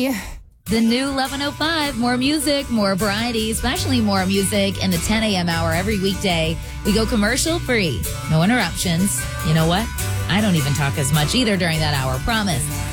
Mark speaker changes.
Speaker 1: The new 1105, more music, more variety, especially more music in the 10 a.m. hour every weekday. We go commercial free. No interruptions. You know what? I don't even talk as much either during that hour, promise.